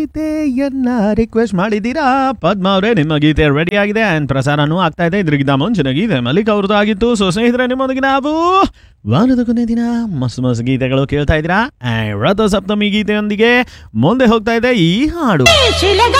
ಗೀತೆಯನ್ನ ರಿಕ್ವೆಸ್ಟ್ ಮಾಡಿದ್ದೀರಾ ಪದ್ಮ ಅವರೇ. ನಿಮ್ಮ ಗೀತೆ ರೆಡಿ ಆಗಿದೆ ಅಂಡ್ ಪ್ರಸಾರನೂ ಆಗ್ತಾ ಇದೆ. ಇದ್ರಿಗಿಂತ ಮುಂಚಿನ ಗೀತೆ ಮಲ್ಲಿಕ್ ಅವ್ರದ್ದು ಆಗಿತ್ತು. ಸೊ ಸ್ನೇಹಿತರೆ, ನಿಮ್ಮೊಂದಿಗೆ ನಾವು ವಾರದ ಕೊನೆ ದಿನ ಮಸ್ತ್ ಗೀತೆಗಳು ಕೇಳ್ತಾ ಇದ್ದೀರಾ. ರಥ ಸಪ್ತಮಿ ಗೀತೆಯೊಂದಿಗೆ ಮುಂದೆ ಹೋಗ್ತಾ ಇದೆ ಈ ಹಾಡು.